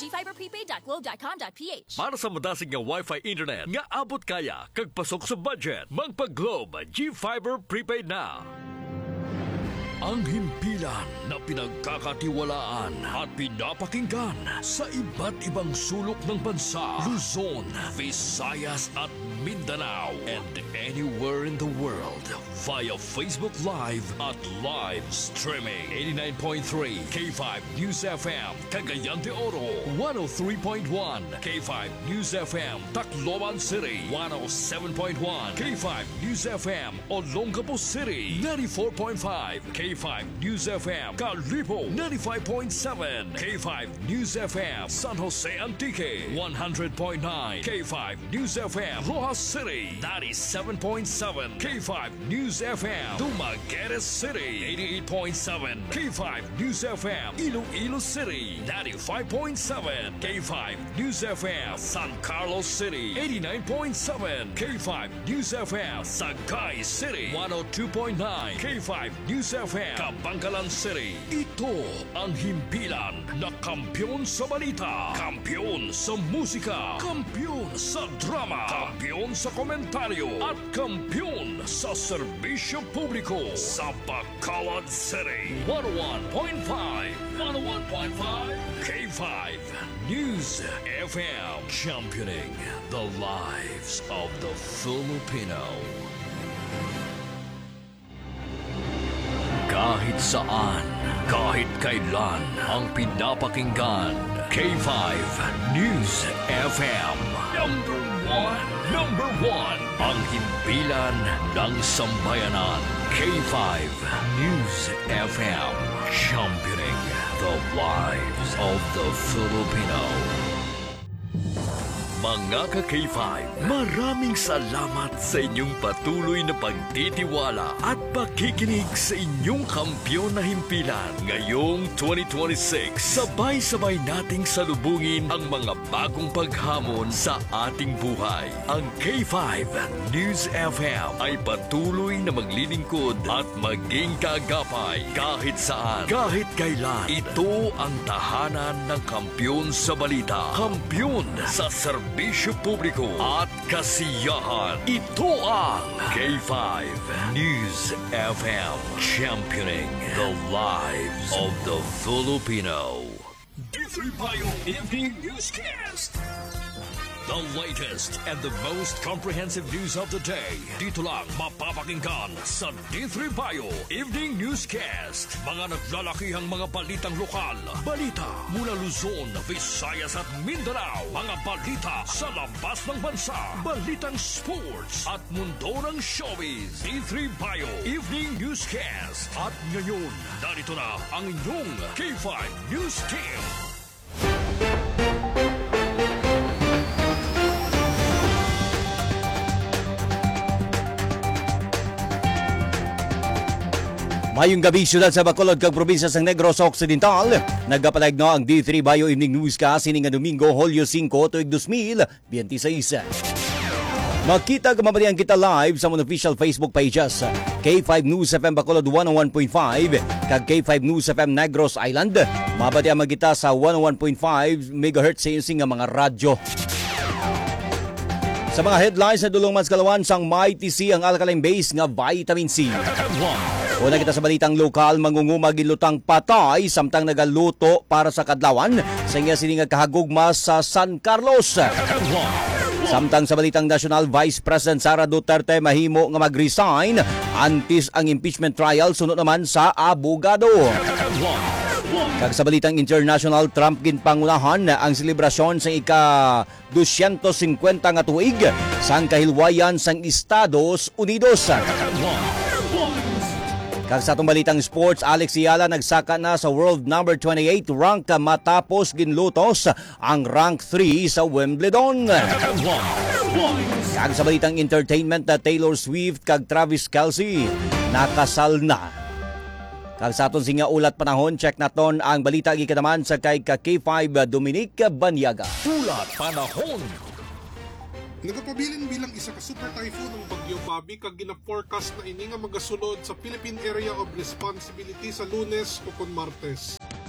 gfiberprepaid.globe.com.ph. Para sa madasig nga Wi-Fi internet nga abot kaya kag pasok sa budget, magpa-Globe G-Fiber Prepaid na. Ang himpilan na pinagkakatiwalaan at pinapakinggan sa iba't ibang sulok ng bansa, Luzon, Visayas at Mindanao, and anywhere in the world via Facebook Live at live streaming. 89.3 K5 News FM, Cagayan de Oro, 103.1 K5 News FM, Tacloban City, 107.1 K5 News FM, Olongapo City, 94.5 K5 News FM, Calibo, 95.7 K5 News FM, San Jose Antique, 100.9 K5 News FM, Rojas City, 97.7 K5 News FM, Dumaguete City, 88.7 K5 News FM, Iloilo City, 95.7 K5 News FM, San Carlos City, 89.7 K5 News FM, Sagay City, 102.9 K5 News FM, Kabangkalan City. Ito ang himpilan na kampyon sa balita, kampyon sa musika, kampyon sa drama, kampyon sa komentaryo, at kampyon sa serbisyo publiko sa Bacolod City. 101.5 K5 News FM, championing the lives of the Filipino. Kahit saan, kahit kailan, ang pinapakinggan, K5 News FM. Number one, ang himpilan ng sambayanan, K5 News FM, championing the lives of the Filipino. Mga ka-K5, maraming salamat sa inyong patuloy na pagtitiwala at pakikinig sa inyong kampyon na himpilan. Ngayong 2026, sabay-sabay nating salubungin ang mga bagong paghamon sa ating buhay. Ang K5 News FM ay patuloy na maglilingkod at maging kaagapay kahit saan, kahit kailan. Ito ang tahanan ng kampyon sa balita, kampyon sa serbisyo publiko at kasiyahan. Ito ang K5 News FM, championing the lives of the Filipino. D3 Bio Evening Newscast. The latest and the most comprehensive news of the day. Dito lang mapapakinggan sa D3 Bio Evening Newscast. Mga naglalakihang mga balitang lokal. Balita mula Luzon, Visayas at Mindanao. Mga balita sa labas ng bansa. Balitang sports at mundo ng showbiz. D3 Bio Evening Newscast. At ngayon, narito na ang inyong K5 News Team. Mayong gabi syudad sa Bacolod kag probinsya sang Negros Occidental. Nagapalayag na ang D3 Bio Evening Newscast sining nga Domingo, Hulyo 5, tuig 2026. Makita kamabalian kita live sa mga official Facebook pages. K5 News FM Bacolod 101.5 kag K5 News FM Negros Island. Mabatian magita sa 101.5 MHz sa inyong nga mga radyo. Sa mga headlines na dulong Manskalawan sang Mighty C ang alkaline base nga vitamin C. Una kita sa balitang lokal, mangungumagin lutang patay samtang nagaluto para sa kadlawan sa nga sininga kahagugma sa San Carlos. Samtang sa balitang national, Vice President Sara Duterte mahimo nga mag-resign antes ang impeachment trial sunod naman sa abogado. Kag sa balitang international, Trump ginpangunahan ang selebrasyon sa ika-250 nga tuig sang kahilwayan sang Estados Unidos. Kag sa atong balitang sports, Alex Ayala nagsaka na sa world number 28 rank matapos ginlutos ang rank 3 sa Wimbledon. Kag sa balitang entertainment, Taylor Swift kag Travis Kelce nakasal na. Kag sa aton singa ulat panahon, check naton ang balita gikanaman sa kay K5 Dominic Banyaga. Ulat panahon. Nagapabilin bilang isa ka super typhoon ang Bagyo Bobby kag gina-forecast na ini nga magasulod sa Philippine Area of Responsibility sa Lunes o kon Martes.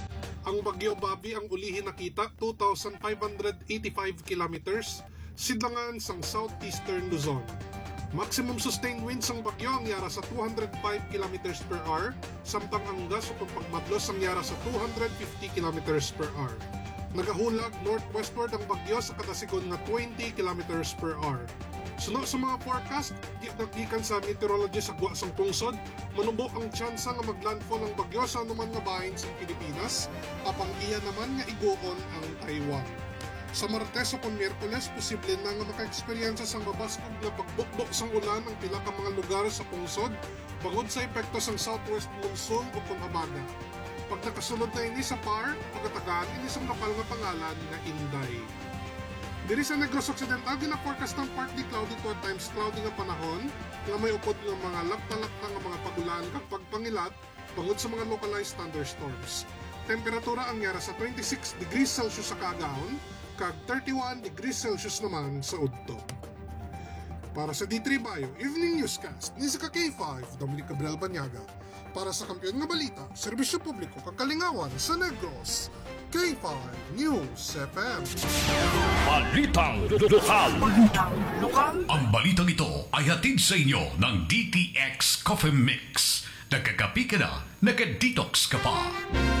Ang Bagyo Bobby ang ulihin nakita 2,585 kilometers, sidlangan sang southeastern Luzon. Maximum sustained winds ang bagyo ang yara sa 205 kilometers per hour, samtang ang gas o pagmadlos ang yara sa 250 kilometers per hour. Nagahulag northwestward ang bagyo sa kada segundo nga 20 kilometers per hour. Sunod sa mga forecast, gikan sa meteorologist sa Guasang Pungsod, manubok ang tsansa nga maglandfall ang bagyo sa anuman nga bahin sa Pilipinas, apang iya naman nga iguon ang Taiwan. Sa Martes o kung Miyerkules, posible na nga maka-eksperyensya sang mabaskog na pagbukbok sang ulan ang pila ka mga lugar sa Pungsod, bangod sa epekto sang southwest monsoon o panghabaga. Pag nakasunod na ini sa PAR, pagkatagaan ini sang lokal nga pangalan na Inday. Diri sa Negros Occidental, gina-forecast ng partly cloudy to at times cloudy nga panahon nga may upod ng mga lapta-lapta nga mga pagulan kag pagpangilat bangod sa mga localized thunderstorms. Temperatura ang yara sa 26 degrees Celsius sa kaagahon kag 31 degrees Celsius naman sa udto. Para sa D3 Bayo Evening Newscast, ni sa K5, Dominic Gabriel Banyaga. Para sa Kampiyon nga Balita, Serbisyo Publiko kag Kalingawan sa Negros, K5 News FM. Balitang lokal. Ang balitang ito ay hatid sa inyo ng DTX Coffee Mix. Nagkakapi ka na, nagka-detox ka pa.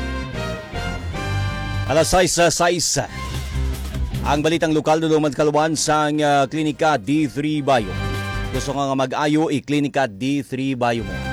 Alas 6:06. Ang balitang lokal dulong madkaluan sa Klinika D3 Bayo. Gusto nga mag-ayo i-Klinika D3 Bayo mo.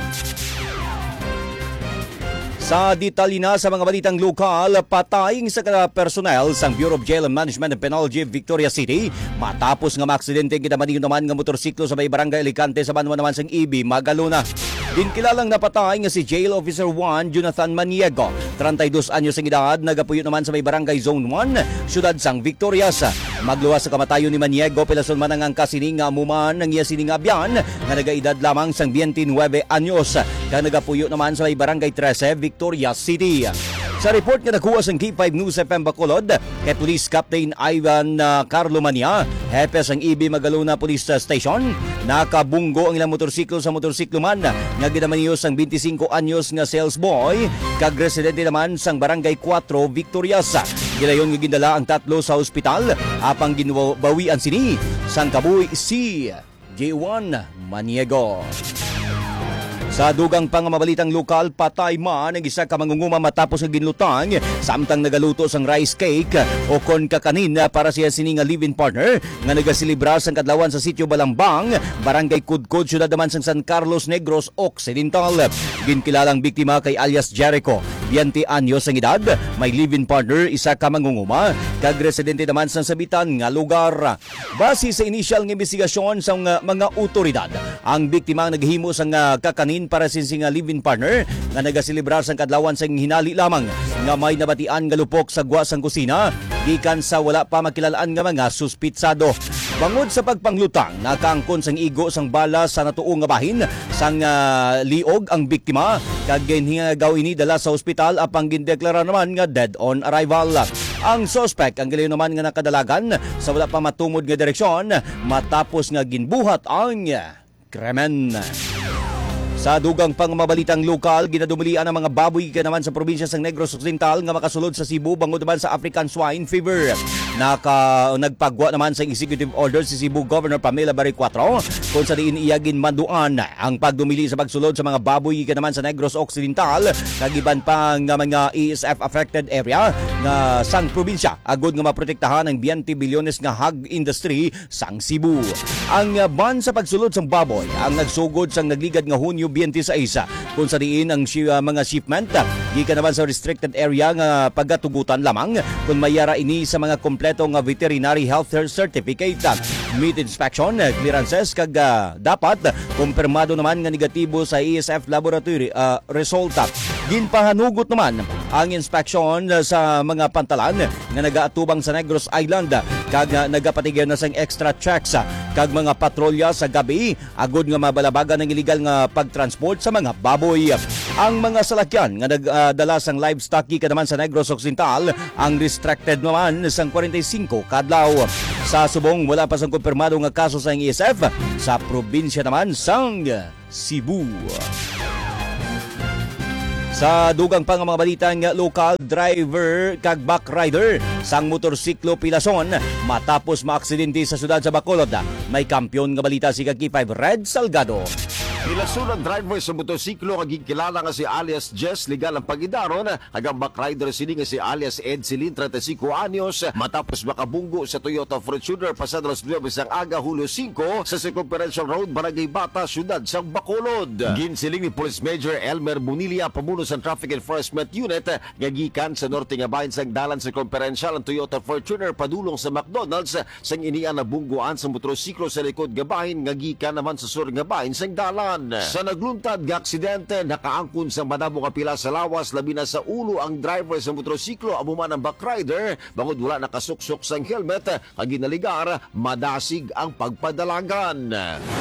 Sa detalye na sa mga balitang lokal, patay sa personnel sa Bureau of Jail and Management and Penology Victoria City matapos nga maaksidente kinamaniyon naman nga motorsiklo sa may barangay Alicante sa banwa naman sang Ibi, Magalona. Dinkilalang napatay nga si Jail Officer 1 Jonathan Maniego, 32 anyos ang edad, nagapuyo naman sa may barangay Zone 1, siyudad sang Victorias. Magluwas sa kamatayon ni Maniego, pilason man ang kasining nga amuman ng iya siningabyan nga nagaedad lamang sang 29 anyos, kaya nagapuyo naman sa may barangay 13, Victoria City. Sa report nga nakuha sa K5 News FM Bacolod, kay Police Captain Ivan Carlo Mania, hepe sang Ibi Magalona Police Station, nakabunggo ang ilang motorsiklo sa motorsiklo man nga ginamaniyo sang 25 anyos nga sales boy, kag residente naman sang Barangay 4, Victorias. Gilayon nga gindala ang tatlo sa ospital, apang ginbawian sini sang kabuhi si J1 Maniego. Sa dugang pangamabalitang lokal, patay man ang isa ka mangunguma matapos nga ginlutang samtang nagaluto sang rice cake o kon kakanin para siya sini nga live-in partner nga nagasilibra sang kadlawan sa sitio Balambang, Barangay Kudkod, siyudad naman sang San Carlos Negros Occidental. Ginkilalang biktima kay alias Jericho, 20 anyos ang edad, may live-in partner, isa ka mangunguma, kag residente naman sang sabitan nga lugar. Base sa initial nga investigasyon sa mga otoridad, ang biktima naghimo sang kakanin para sa live-in partner nga nagasilibrar sang kadlawan sang hinali lamang nga may nabatian nga lupok sa gwa sang kusina gikan sa wala pa makilalaan nga mga suspitsado. Bangod sa pagpanglutang, nakaangkon sang igo sang bala sa natuong nga bahin sang liog ang biktima, kag ginhingagaw ini dala sa ospital apang gindeklara naman nga dead on arrival. Ang suspect ang gilayon naman nga nakadalagan sa wala pa matumod nga direksyon matapos nga ginbuhat ang krimen. Sa dugang pangmabalitang lokal, ginadumulian ang mga baboy ka naman sa probinsya ng Negros Occidental nga makasulod sa Cebu bangod naman sa African Swine Fever. Nagpagwa naman sa executive order si Cebu Governor Pamela Barry 4 kung sa diin iyagin manduan ang pagdumili sa pagsulod sa mga baboy ka naman sa Negros Occidental, kagiban pa nga mga ESF affected area nga sang probinsya agud nga maprotektahan ang 20 bilyones nga hog industry sang Cebu. Ang ban sa pagsulod sa baboy ang nagsugod sang nagligad nga Hunyo 26 kung sa diin ang mga shipment gikan naman sa restricted area nga pagatugutan lamang kung mayara ini sa mga kompleto nga veterinary health certificate, meat inspection, clearances kag dapat kumpirmado naman nga negatibo sa ESF laboratory resulta. Ginpahanugot naman ang inspection sa mga pantalan nga nagaatubang sa Negros Island kag nagapatigyan na sang extra checks kag mga patrolya sa gabi agud nga mabalabagan ng illegal nga pagtransport sa mga baboy. Ang mga salakyan nga nagdala sang livestock gikan naman sa Negros Occidental ang restricted naman sang 45 kadlaw. Sa subong wala pa sang kumpirmado nga kaso sa ESF sa probinsya naman sang Cebu. Sa dugang pang mga balitang lokal, driver kag back rider sang motorsiklo Pilason matapos maaksidente sa syudad sa Bacolod. May kampyon nga balita si Kag-5 Red Salgado. Pilason ang driver sa motorsiklo kaging kilala nga si alias Jess legal ang pagidaron hagang back rider sini nga si alias Ed Silin 35 anyos matapos makabunggo sa Toyota Fortuner pasado alas 9 sang aga Hulyo 5 sa Circumferential Road, Barangay Bata, syudad sang Bacolod. Ginsiling ni Police Major Elmer Bunilia, pamuno sa Traffic Enforcement Unit, nga gikan sa norte nga bahin sang dalan Circumferential ang Toyota Fortuner padulong sa McDonald's sang inian na bungguan sa motorsiklo sa likod nga bahin nga gikan naman sa sur nga bahin sang dalan. Sa nagluntad nga aksidente, nakaangkon sa madamo nga pila sa lawas, labi na sa ulo ang driver sa motorsiklo, abuman ang back rider, bangod wala nakasuksok sang helmet, kag ginaligar, madasig ang pagpadalagan.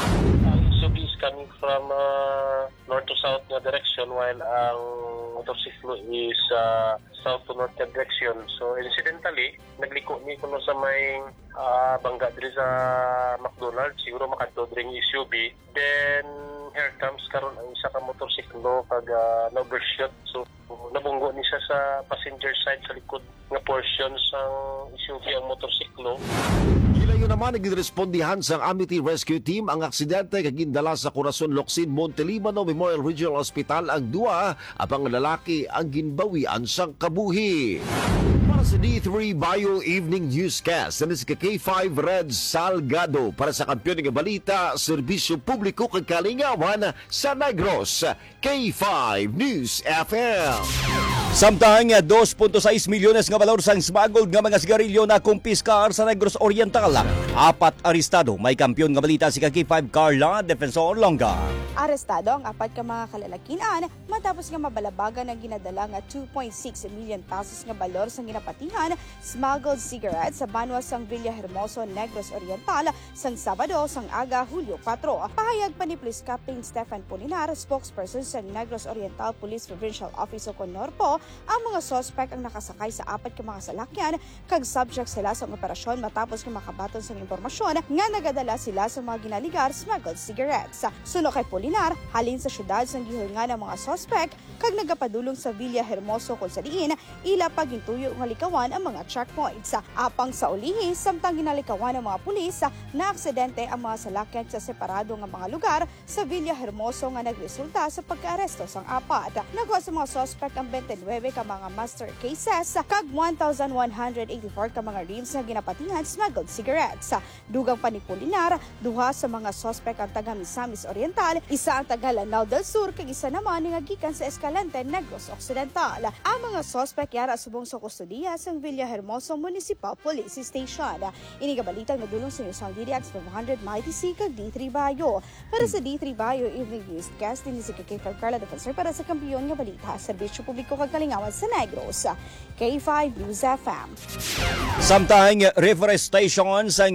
Ang SUV is coming from north to south na direction while ang motorsiklo is south to north na direction. So incidentally, nagliko ni kuno sa may bangga diri sa McDonald's, siguro makadto diri SUV. Then here comes karon ang isa ka motorsiklo kag na-overshoot. So nabunggo ni siya sa passenger side sa likod nga portion sang SUV ang motorsiklo. Gilayo naman nagrespondihan sa Amity Rescue Team ang aksidente kag gindala sa Corazon Locsin Montelibano Memorial Regional Hospital ang duwa apang lalaki ang ginbawian sang kabuhi. Para sa D3 Bio Evening Newscast, ano si K5 Red Salgado para sa kampyon ng balita, serbisyo publiko kag kalingawan sa Negros, K5 News FM. Samtang 2.6 milyones nga balor sang smuggled nga mga sigarilyo na kumpiskar sa Negros Oriental. 4 arestado. May kampyon nga balita si Kag-5 Carla Defensor Longa. Arestado ang 4 ka mga kalalakian matapos nga mabalabagan ang ginadala nga 2.6 million pesos nga balor sang ginapatihan smuggled cigarettes sa banwa sang Villa Hermoso, Negros Oriental sang Sabado sang aga Hulyo 4. Pahayag pa ni Police Captain Stefan Polinar, spokesperson sa Negros Oriental Police Provincial Office o Conorpo, ang mga suspect ang nakasakay sa 4 ka mga salakyan kag subject sila sa operasyon matapos nga makabaton sa impormasyon nga nagadala sila sa mga ginaligar smuggled cigarettes. Suno kay Polinar, halin sa syudad sang gihulngan ng mga suspect kag nagapadulong sa Villa Hermoso kung sa diin ila pagintuyo nga likawan ang mga checkpoints. Apang sa ulihi, samtang ginalikawan ng mga pulis na aksidente ang mga salakyan sa separado nga mga lugar sa Villa Hermoso nga nagresulta sa pagkaaresto sang 4. Nagawa sa mga suspect ang 29 ka mga master cases kag 1,184 ka mga rims nga ginapatihan smuggled cigarettes. Dugang pa ni Polinar, duha sa mga suspect ang taga Misamis Oriental, isa ang taga Lanao del Sur kag isa naman nga gikan sa Escalante, Negros Occidental. Ang mga suspect yara subong sa kustodiya sang Villa Hermoso Municipal Police Station. Ini ka balitang nadulong sa News DDX 500 Mighty C kag D3 Bayo. Para sa D3 Bayo Evening Newscast, din si K5 Carla Defensor para sa kampiyon nga balita, serbisyo publiko kag kalingawan sa Negros, K5 News FM. Samtang reforestation sang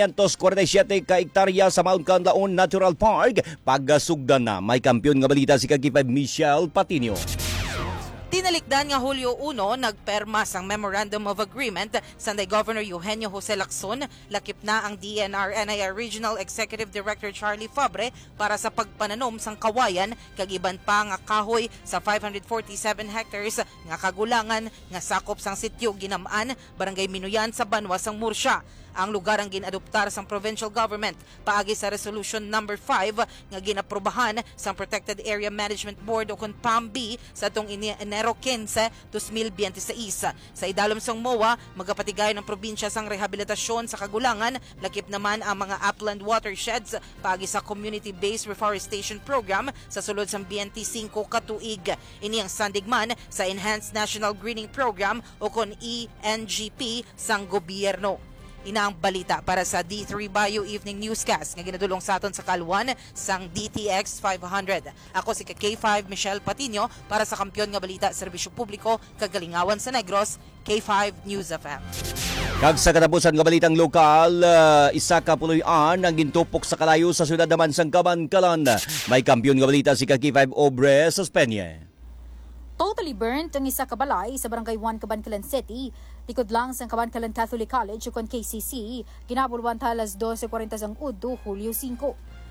547 ka hektarya sa Mount Canlaon Natural Park pagasugdan na. May kampyon nga balita si Kag-5 Michelle Patinio. Tinalikdan nga Hulyo 1, nagperma sang Memorandum of Agreement sa Governor Eugenio Jose Lacson, lakip na ang DNR-NIR Regional Executive Director Charlie Fabre para sa pagpananom sang kawayan kag iban pa nga kahoy sa 547 hectares nga kagulangan nga sakop sang sityo Ginam-an, Barangay Minuyan sa banwa sang Murcia. Ang lugar ang ginadoptar sang provincial government paagi sa Resolution number 5 nga ginaprobahan sang Protected Area Management Board o kon PAMB sa tong Enero 15, 2026. Sa idalom sang MOA, magapatigay ng probinsya sang rehabilitasyon sa kagulangan, lakip naman ang mga upland watersheds paagi sa community-based reforestation program sa sulod sang BNT 5 katuig. Ini ang sandigman sa Enhanced National Greening Program o kon ENGP sang gobyerno. Ina ang balita para sa D3 Bio Evening Newscast nga ginadulong sa aton sa Kalwan sang DTX 500. Ako si K5 Michelle Patinio para sa kampyon nga balita, serbisyo publiko kagalingawan sa Negros, K5 News FM. Kag sa katapusan nga balitang lokal, isa ka puloy-an ang gintupok sa kalayo sa syudad naman sang Kabankalan. May kampyon nga balita si K5 Obre Sospeña. Totally burnt ang isa ka balay sa Barangay 1 Kabankalan City. Likod lang sa Kabankalan Catholic College o KCC, ginabulwan talas 12:40 sang udto Hulyo 5.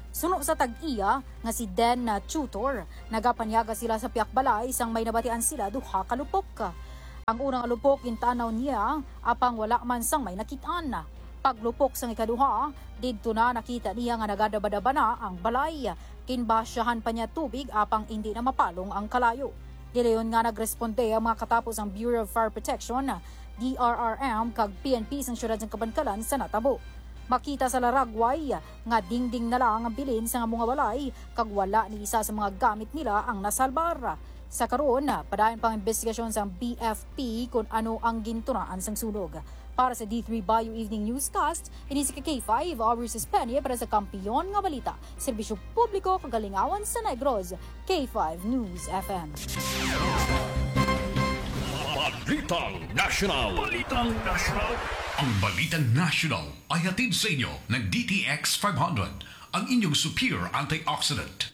Suno sa tag-iya nga si Den na tutor, nagapanyaga sila sa piyak balay sang may nabatian sila duha ka lupok. Ang unang lupok intanaw niya apang wala man sang may nakitaan. Paglupok sang ikaduha, didto na nakita niya nga nagadabadaba na ang balay. Kinbasyahan pa niya tubig apang hindi na mapalong ang kalayo. Dilayon nga nagresponde ang mga katapos ang Bureau of Fire Protection, DRRM kag PNP sang syudad ng Kabangkalan sa natabo. Makita sa laragway nga dingding na lang ang bilin sa mga balay kag wala ni isa sa mga gamit nila ang nasalbar. Sa karon, padayon pang investigasyon sa BFP kung ano ang gintunaan sang sunog. Para sa D3 Bio Evening Newscast, ini si K5 Aubrey Suspenie para sa Kampiyon nga Balita, Serbisyo Publiko Kagalingawan sa Negros, K5 News FM. Balitang National. Ang Balitang National ay hatid sa inyo ng DTX 500, ang inyong superior antioxidant.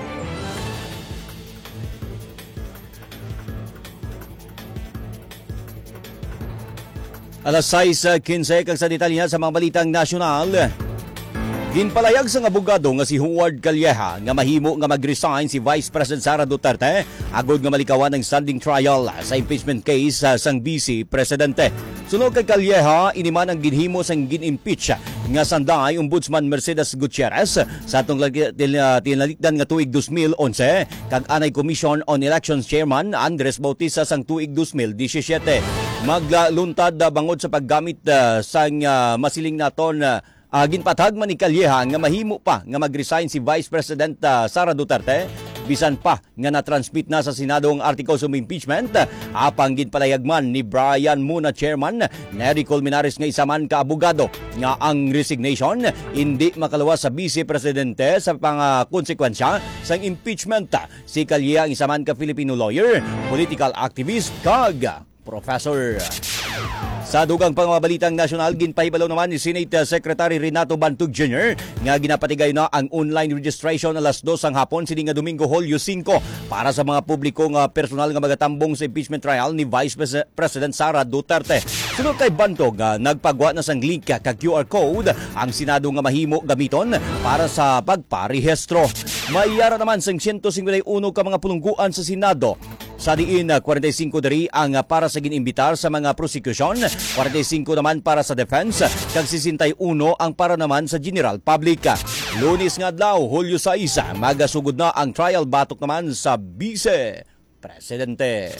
Alas 6:15 kag sa detalye sa mga balitang nasyonal. Ginpalayag sa abogado nga si Howard Calleja nga mahimo nga mag-resign si Vice President Sara Duterte agod nga malikawan ang standing trial sa impeachment case sang Vice Presidente. Sunod kay Calleja, iniman ang ginhimo sang gin-impeach nga sanday Ombudsman Mercedes Gutierrez sa atong tinalikdan nga tuig 2011 kag anay Commission on Elections Chairman Andres Bautista sang tuig 2017. Magluntad bangod sa paggamit sang masiling naton ginpatag man ni Calleja nga mahimo pa nga mag-resign si Vice President Sara Duterte bisan pa nga na-transmit na sa Senado ang articles of impeachment apang ginpalayag man ni Brian Muna Chairman Nery Colmenares nga isa man ka abogado nga ang resignation hindi makalawas sa Vice Presidente sa konsekwensya sang impeachment. Si Calleja ang isa man ka Filipino lawyer, political activist kag professor. Sa dugang pangmabalitang nasyonal, ginpahibalaw naman ni Senate Secretary Renato Bantug Jr. nga ginapatigay na ang online registration alas 2 ang hapon sining nga Domingo Hulyo 5 para sa mga publiko nga personal nga magatambong sa impeachment trial ni Vice President Sara Duterte. Sunod kay Bantog, nagpagwa na sang link kag QR code ang Senado nga mahimo gamiton para sa pagparehistro. Mayara naman sang 151 ka mga pulungguan sa Senado. Sa diin, 45 dari ang para sa ginimbitar sa mga prosecution, 45 naman para sa defense, kag 61 ang para naman sa general public. Lunes nga adlaw, Hulyo 6, magasugod na ang trial batok naman sa Vice Presidente.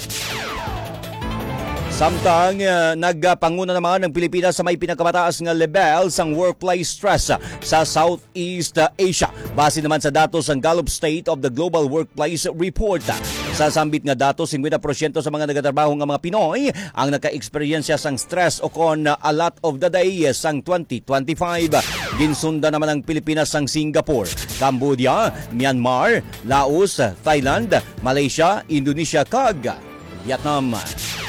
Samtang nagpanguna naman ng Pilipinas sa may pinakamataas nga level sang workplace stress sa Southeast Asia. Base naman sa datos ng Gallup State of the Global Workplace Report. Sa sambit nga datos, 50% sa mga nagatrabaho nga mga Pinoy ang naka-eksperyensya sang stress o kon a lot of the day sang 2025. Ginsunda naman ang Pilipinas sang Singapore, Cambodia, Myanmar, Laos, Thailand, Malaysia, Indonesia kag Vietnam.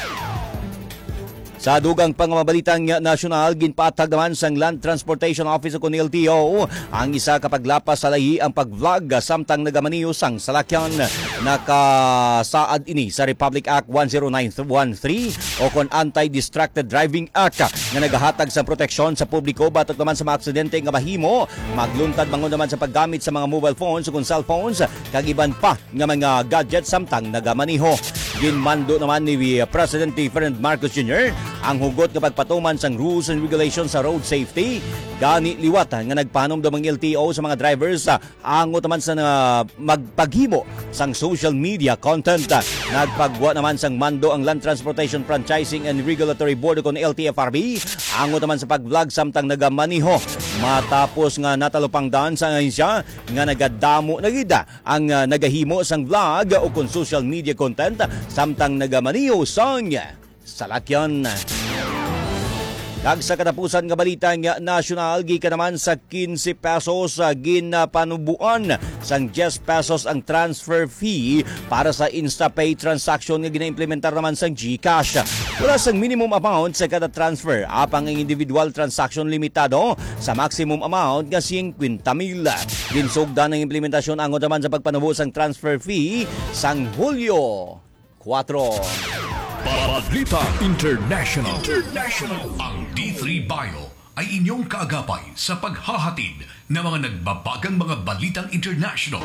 Sa dugang pangmabalitang nasyonal, ginpatag naman sang Land Transportation Office o LTO ang isa kapaglapas sa lahi ang pag-vlog samtang nagamaniyo sang salakyan. Nakasaad ini sa Republic Act 10913 o kon Anti-Distracted Driving Act na nagahatag sa proteksyon sa publiko batok naman sa mga aksidente nga mahimo. Magluntad bangon naman sa paggamit sa mga mobile phones o kon cellphones kag iban pa nga mga gadget samtang nagamaniho. Ginmando naman ni President Ferdinand Marcos Jr. ang hugot nga pagpatuman sang rules and regulations sa road safety. Gani liwat nga nagpanom daw ang LTO sa mga drivers angot naman sa magpaghimo sang social media content. Nagpagwa naman sang mando ang Land Transportation Franchising and Regulatory Board o LTFRB angot naman sa pag-vlog samtang nagamaniho. Matapos nga natalupangdan sa ahensya nga nagadamo nagida ang nagahimo sang vlog o kon social media content samtang nagamaniho sang salakyan. Kag sa katapusan nga balitang nasyonal, gikan naman sa 15 pesos ginapanubuan sang 10 pesos ang transfer fee para sa InstaPay transaction nga ginaimplementar naman sang GCash. Wala sang minimum amount sa kada transfer, apang ang individual transaction limitado sa maximum amount nga 50,000. Ginsugdan ang implementasyon angon naman sa pagpanubo sang transfer fee sang Hulyo 4. Balita International. Ang D3 Bio ay inyong kaagapay sa paghahatid na mga nagbabagang mga balitang international.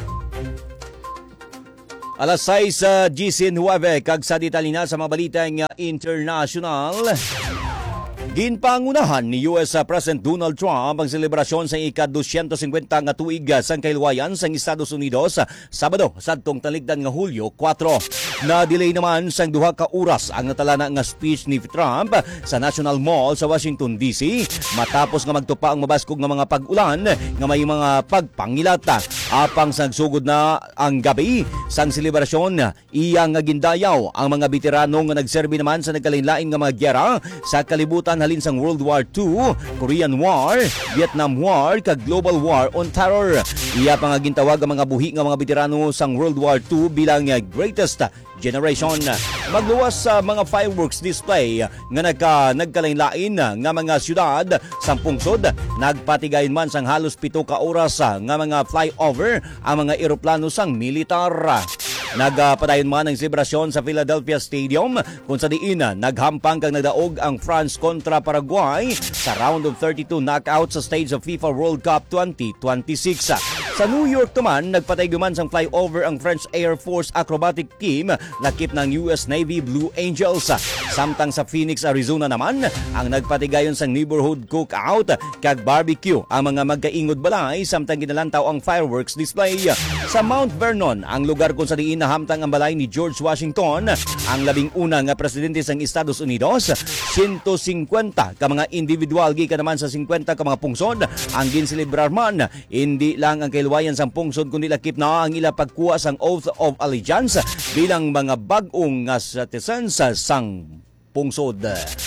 Alas 6 GC9 kag sa detalye na sa mga balitang international. Ginpangunahan ni US President Donald Trump ang selebrasyon sa ika-250 nga tuig sang kahiluwayan sa Estados Unidos Sabado sadtong talikdan nga Hulyo 4. Na-delay naman sang 2 ka oras ang natalana nga speech ni Trump sa National Mall sa Washington DC matapos nga magtupa ang mabaskog nga mga pag-ulan nga may mga pagpangilata. Apang nagsugod na ang gabi sang selebrasyon iyang nga gindayaw ang mga veterano nga nagserbi naman sa nagkalain-lain nga mga gyera sa kalibutan halin sang World War II, Korean War, Vietnam War, kag Global War on Terror. Iya pa nga gintawag ang mga buhi nga mga veterano sang World War II bilang greatest generation. Magluwas sa mga fireworks display nga nagkalain-lain nga mga syudad sa pungsod. Nagpatigayon man sang halos 7 ka oras nga mga flyover ang mga eroplano sang militar. Nagpadayon man ang selebrasyon sa Philadelphia Stadium kung sa diin naghampang kang nagdaog ang France kontra Paraguay sa round of 32 knockout sa stage of FIFA World Cup 2026. Sa New York naman, nagpatayguman sang flyover ang French Air Force acrobatic team lakip ng US Navy Blue Angels. Samtang sa Phoenix, Arizona naman, ang nagpatigayon sang neighborhood cookout kag barbecue ang mga magkaingod balay samtang ginalantaw ang fireworks display. Sa Mount Vernon, ang lugar kung sa diin nahamtang ang balay ni George Washington, ang labing una nga presidente sang Estados Unidos. 150 ka mga individual gikan naman sa 50 ka mga pungsod ang ginselebrar man. Hindi lang ang kailuwayan sang pungsod kundi lakip na ang ila pagkuha sang Oath of Allegiance bilang mga bag-ong citizens sang pungsod.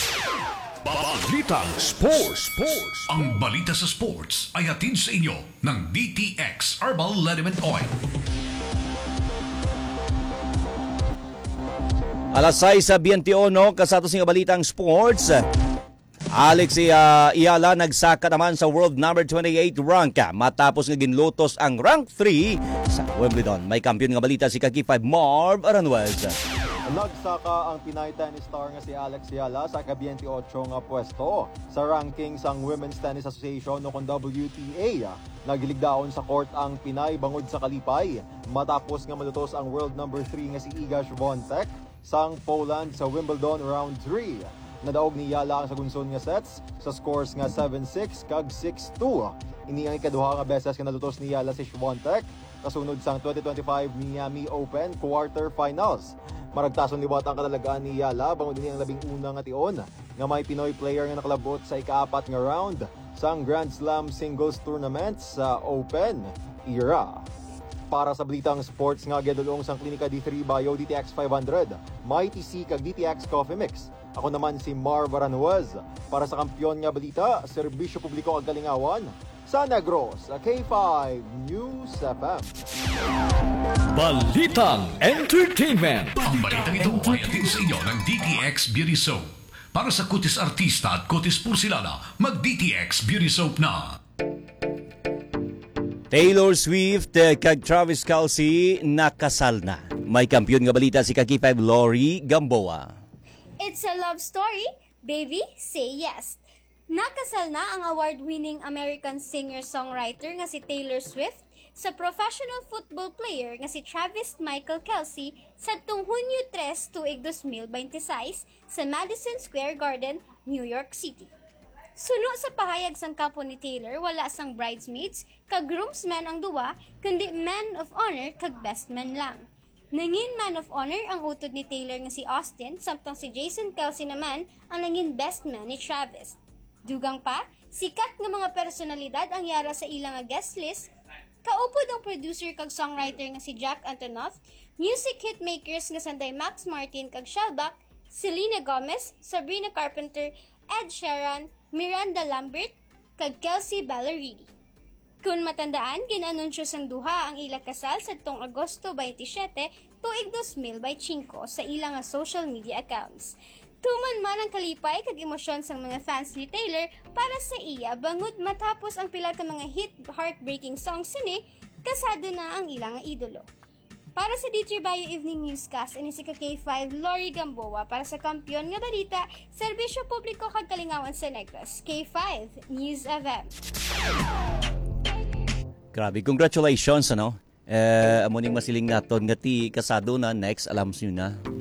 Balitang Sports. Ang balita sa sports ay hatid sa inyo ng DTX Herbal Liniment Oil. Alas 6:21 kasatos nga balitang sports. Alex Iyala nagsaka naman sa world number 28 rank matapos nga ginlotos ang rank 3 sa Wimbledon. May kampiyon nga balita si Kaki 5 Marv Aranwez. Nagsaka ang Pinay tennis star nga si Alex Iyala sa ika-28 nga pwesto sa ranking sang Women's Tennis Association o kung WTA. Nagiligdaon sa court ang Pinay bangod sa kalipay matapos nga malutos ang world number 3 nga si Iga Świątek sang Poland sa Wimbledon round 3. Nadaog ni Iyala ang sagunson nga sets sa scores nga 7-6 kag 6-2. Ini ang ikaduha nga beses nga nalutos ni Iyala si Świątek kasunod sang 2025 Miami Open quarterfinals. Maragtason liwat ang kadalagaan ni Iyala bangod ini ang labing una nga tion nga may Pinoy player nga nakalabot sa ika-4 nga round sang Grand Slam singles tournament sa Open era. Para sa balitang sports nga gedulong sang Klinika D3 Bio DTX 500, may TC kag DTX Coffee Mix. Ako naman si Marv Aranwez para sa kampiyon nga balita, serbisyo publiko ag kalingawan sa Negros, K5 News FM. Balitang Entertainment. Ang balitang ito ay hatid sa inyo ng DTX Beauty Soap. Para sa kutis artista at kutis porsilana, mag-DTX Beauty Soap na. Taylor Swift kag Travis Kelce nakasal na. May kampiyon nga balita si Kaki 5 Lori Gamboa. It's a love story, baby, say yes. Nakasal na ang award-winning American singer-songwriter nga si Taylor Swift sa professional football player nga si Travis Michael Kelce sa Hunyo 3 tuig 2026 sa Madison Square Garden, New York City. Suno sa pahayag sang kampo ni Taylor, wala sang bridesmaids kag groomsmen ang duwa, kundi man of honor kag best man lang. Nangin man of honor ang utod ni Taylor nga si Austin, samtang si Jason Kelce naman ang nangin best man ni Travis. Dugang pa, sikat nga mga personalidad ang yara sa ilang guest list. Kaupod ang producer kag songwriter nga si Jack Antonoff, music hitmakers nga sanday Max Martin kag Shellback, Selena Gomez, Sabrina Carpenter, Ed Sheeran, Miranda Lambert, kag Kelsey Ballerini. Kung matandaan, ginanunsyo sang duha ang ila kasal sa tong Agosto 27, tuig 2025 sa ilang social media accounts. Tuman man ang kalipay kag emosyon sang mga fans ni Taylor para sa iya bangod matapos ang pila ka mga hit heartbreaking songs sini, kasado na ang ilang idolo. Para sa D3 Bio Evening Newscast, ini si K5 Lori Gamboa para sa kampiyon nga balita, serbisyo publiko kag kalingawan sa Negros, K5 News FM. Grabe, congratulations ano. Amo ning masiling naton nga ti kasado na next alam niyo na.